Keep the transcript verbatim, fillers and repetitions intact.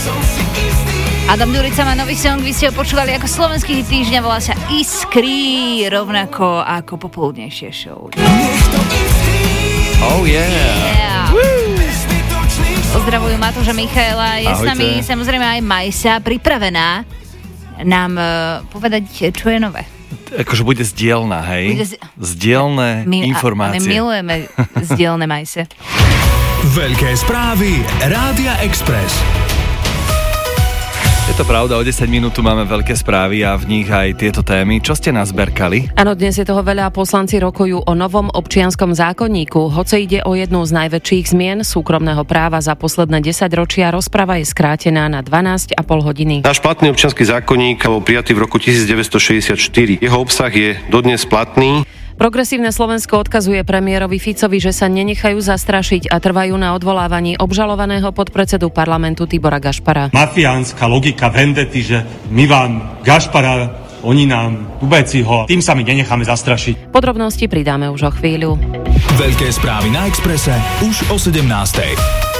Adam Durica má nový song, vy ste ho počúvali ako slovenský hit týždňa, volá sa Iskry, rovnako ako popoludnejšie show. Oh yeah, yeah. Pozdravujú Matúša Michaela, je Ahojte. S nami samozrejme aj Majsa, pripravená nám uh, povedať, čo je nové. Akože bude zdielna, hej? Bude z... Zdielne my, informácie. My milujeme zdielne Majse. Veľké správy Rádia Express. Je to pravda, o desať minút tu máme veľké správy a v nich aj tieto témy. Čo ste nazberkali? Áno, dnes je toho veľa, poslanci rokujú o novom občianskom zákonníku. Hoci ide o jednu z najväčších zmien súkromného práva za posledné desaťročia, rozprava je skrátená na dvanásť a pol hodiny. Náš platný občiansky zákonník bol prijatý v roku devätnásťstošesťdesiatštyri. Jeho obsah je dodnes platný. Progresívne Slovensko odkazuje premiérovi Ficovi, že sa nenechajú zastrašiť a trvajú na odvolávaní obžalovaného podpredsedu parlamentu Tibora Gašpara. Mafiánska logika vendety, že my vám Gašpara, oni nám Dubeciho, tým sa my nenecháme zastrašiť. Podrobnosti pridáme už o chvíľu. Veľké správy na Expresse už o sedemnástej.